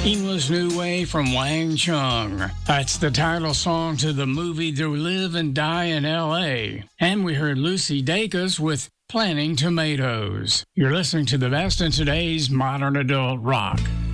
English New Way from Wang Chung. That's the title song to the movie To Live and Die in L.A. And we heard Lucy Dacus with Planting Tomatoes. You're listening to the best in today's modern adult rock.